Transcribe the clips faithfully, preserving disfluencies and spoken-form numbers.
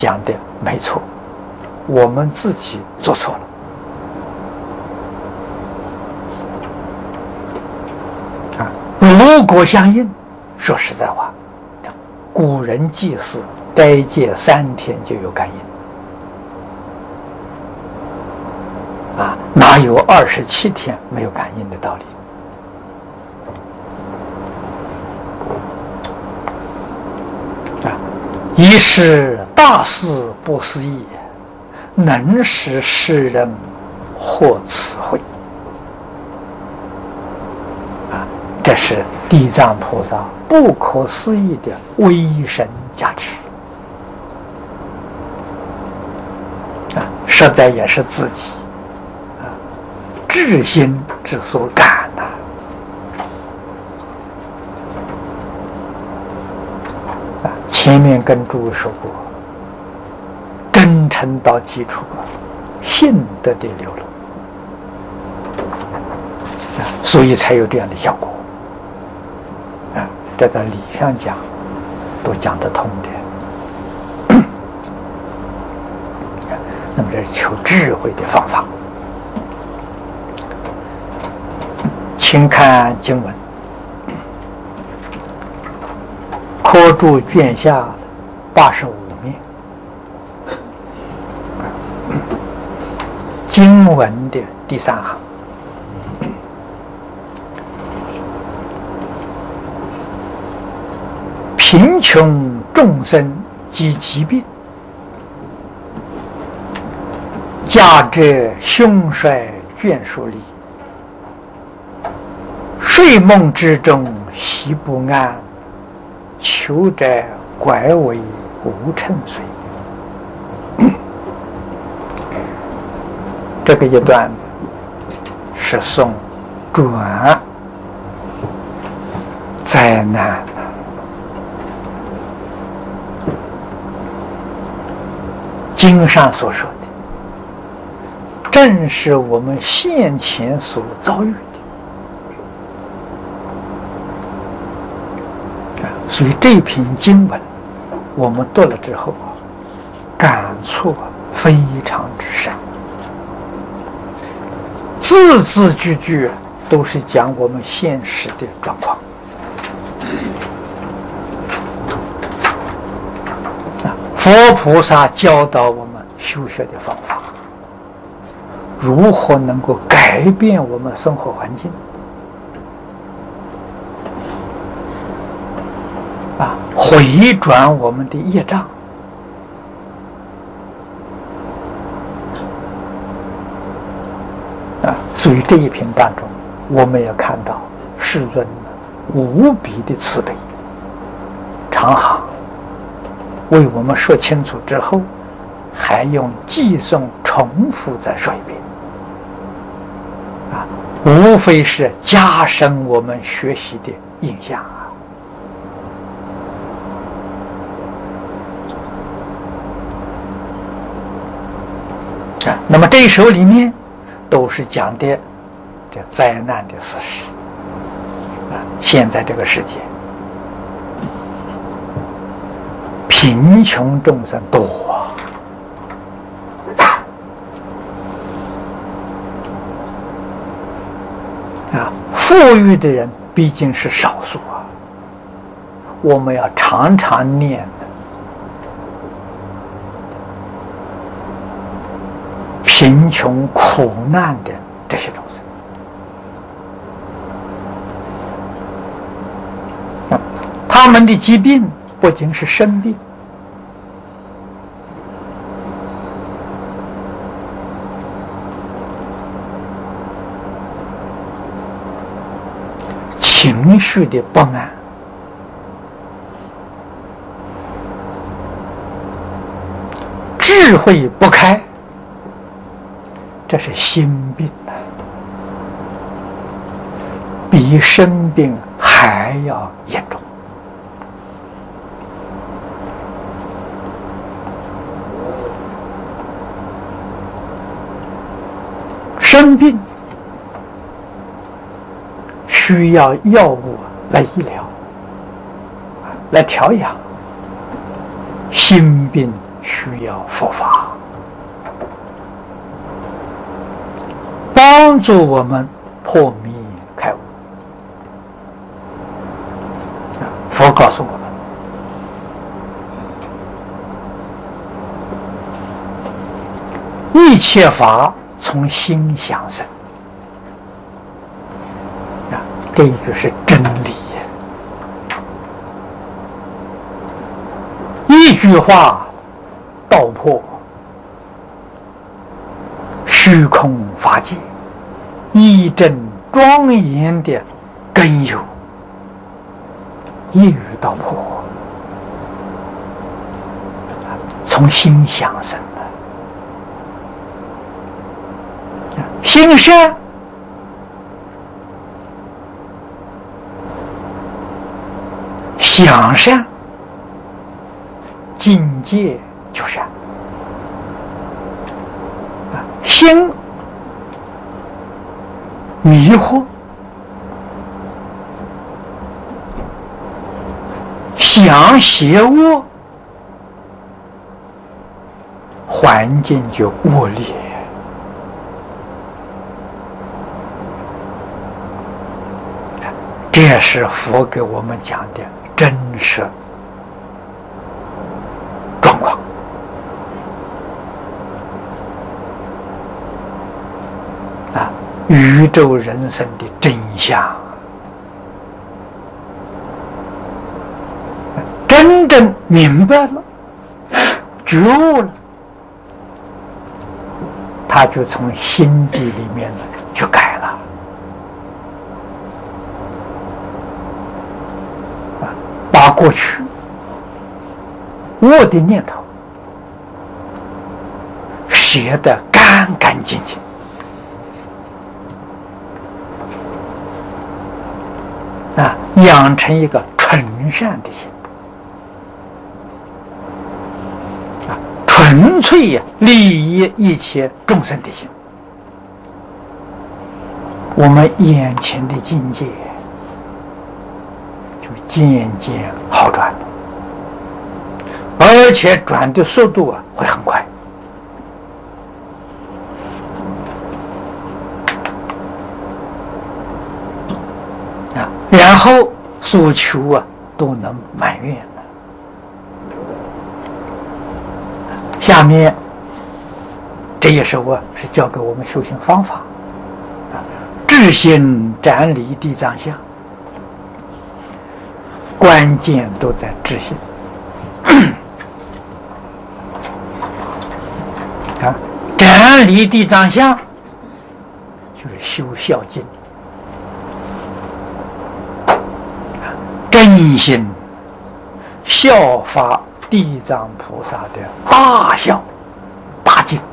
讲的没错，我们自己做错了啊！如果相应，说实在话，古人祭祀斋戒三天就有感应啊，哪有二十七天没有感应的道理？啊，一是大事不思议，能使世人获此惠。啊，这是地藏菩萨不可思议的威神加持。啊，实在也是自己啊至心之所感呐、啊。前面跟诸位说过，真诚到基础啊，信德的流露啊，所以才有这样的效果啊。这在理上讲都讲得通的。那么这是求智慧的方法。请看经文，科注卷下八十五面，经文的第三行，贫穷众生及疾病，驾者凶衰眷属离，睡梦之中习不安，求者拐为无称随。这个一段是颂转灾难。经上所说的正是我们现前所遭遇的，所以这篇经文我们读了之后感触非常之深，字字句句都是讲我们现实的状况啊。佛菩萨教导我们修学的方法，如何能够改变我们生活环境啊，回转我们的业障啊。所以这一篇当中，我们也看到世尊无比的慈悲长行，为我们说清楚之后，还用寄颂重复再说一遍啊，无非是加深我们学习的印象啊。啊，那么这一首里面都是讲的这灾难的事实啊。现在这个世界贫穷众生多啊，富裕的人毕竟是少数啊。我们要常常念贫穷苦难的这些众生，他们的疾病不仅是生病，情绪的不安，智慧不开，这是心病啊，比生病还要严重。生病需要药物来医疗，来调养；心病需要佛法帮助我们破迷开悟。佛告诉我们，一切法从心想生。啊，这一句是真理。一句话道破虚空法界一真庄严的根由，一语道破，从心想生的。心善想善，境界就善。心迷惑，想邪恶，环境就恶劣。这是佛给我们讲的真实状况。啊，宇宙人生的真相，真正明白了，觉悟了，他就从心底里面呢就改了。啊，把过去恶的念头写得干干净净。啊，养成一个纯善的心，啊，纯粹利益一切众生的心，我们眼前的境界就渐渐好转，而且转的速度啊会很快。然后所求啊都能满愿了。下面这一首啊是教给我们修行方法啊，至心斩离地藏相，关键都在至心啊，斩离地藏相就是修孝经。真心效法地藏菩萨的大孝大敬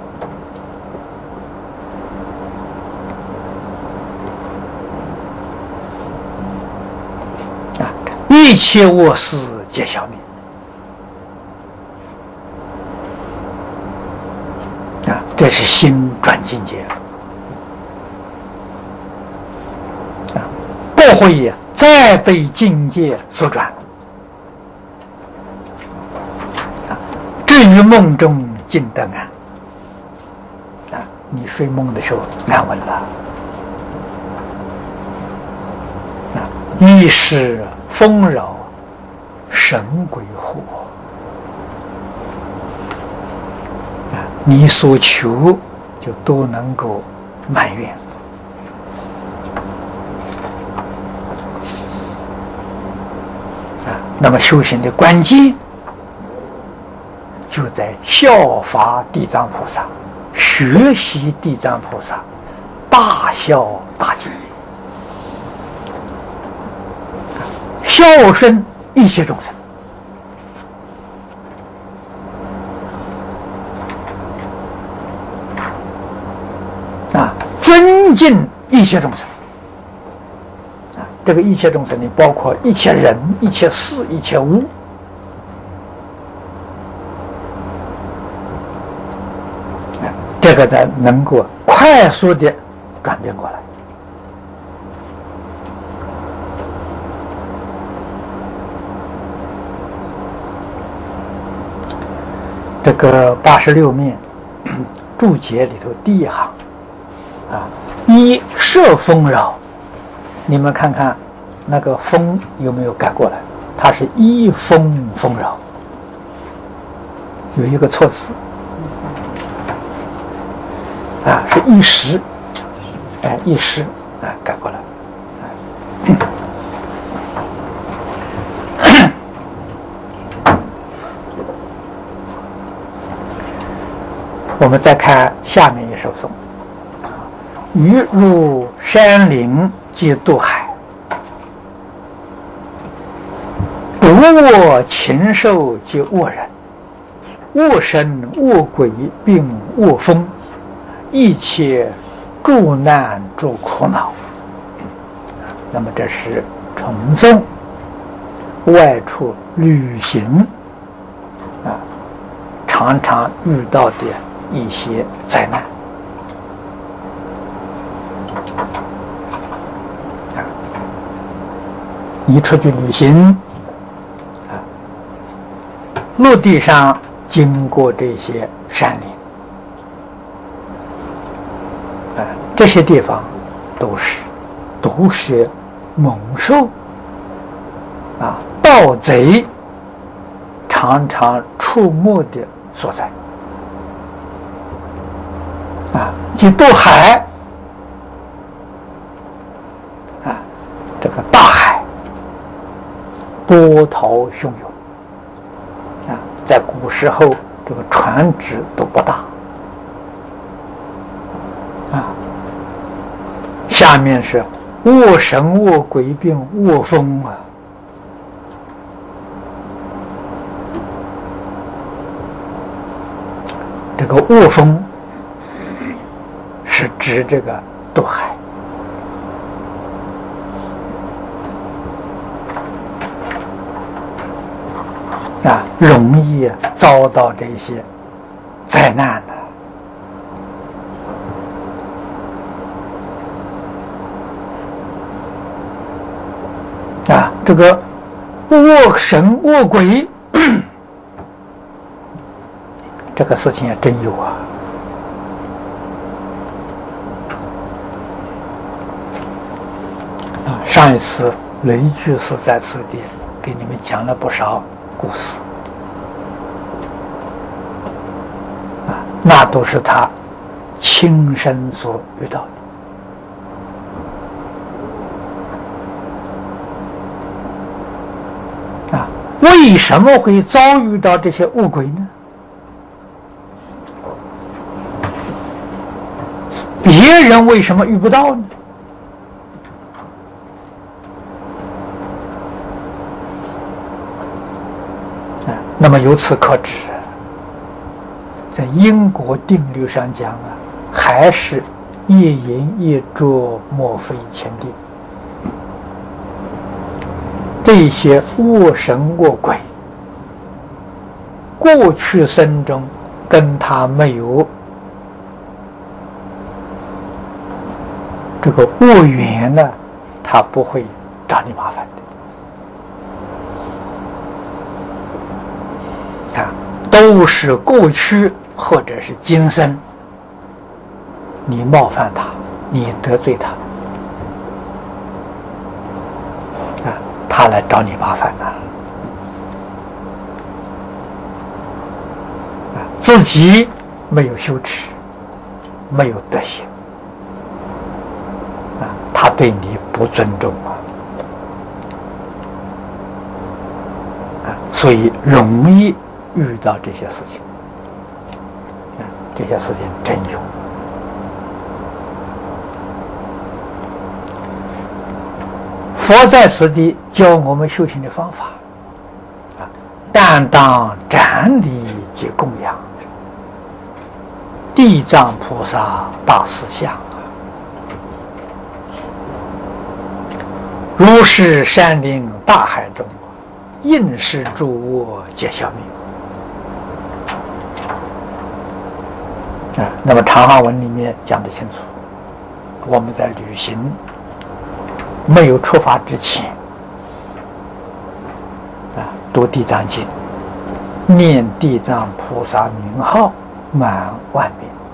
啊，一切恶事皆消灭啊，这是心转境界啊，不会呀再被境界所转。啊，至于梦中尽得安。啊，你睡梦的时候安稳了。啊，意识丰饶，神归护。啊，你所求就都能够满愿。那么修行的关键就在效法地藏菩萨，学习地藏菩萨大孝大敬，孝顺一切众生啊，尊敬一切众生。这个一切众生里包括一切人、一切事、一切物，这个才能够快速的转变过来。 这个八十六面注解里头第一行啊，一摄丰饶，你们看看那个丰有没有改过来？它是一丰丰饶，有一个错字啊，是一时，哎，一时，哎，改过来。我们再看下面一首颂：鱼入山林即渡海，独卧禽兽即卧人，卧神卧鬼并卧风，一切诸难诸苦恼。那么这是崇颂外出旅行啊，常常遇到的一些灾难啊，你出去旅行啊，陆地上经过这些山林啊，这些地方都是毒蛇猛兽啊、盗贼常常出没的所在。啊，即渡海啊，这个大海波涛汹涌啊，在古时候这个船只都不大啊，下面是卧神卧鬼并卧风啊，这个卧风是指这个渡海啊，容易遭到这些灾难的啊，这个卧神卧鬼这个事情也真有啊。上一次雷居士在此地给你们讲了不少故事啊，那都是他亲身所遇到的啊。为什么会遭遇到这些恶鬼呢？别人为什么遇不到呢？那么由此可知，在因果定律上讲啊，还是一饮一啄，莫非前定。这些卧神卧鬼，过去生中跟他没有这个恶缘呢，他不会找你麻烦的。啊，都是过去或者是今生，你冒犯他，你得罪他，啊，他来找你麻烦呐，啊，自己没有羞耻，没有德行，啊，他对你不尊重啊，啊，所以容易遇到这些事情，啊，这些事情真有。佛在此地教我们修行的方法，啊，但当瞻礼及供养地藏菩萨大士像，如是山林大海中，应是诸我皆消灭。啊，那么长行文里面讲得清楚，我们在旅行没有出发之前，啊，读地藏经， 念地藏菩萨名号满万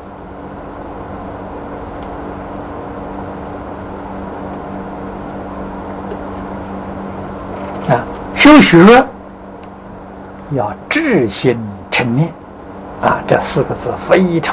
遍。啊，修学要至心称念，啊，这四个字非常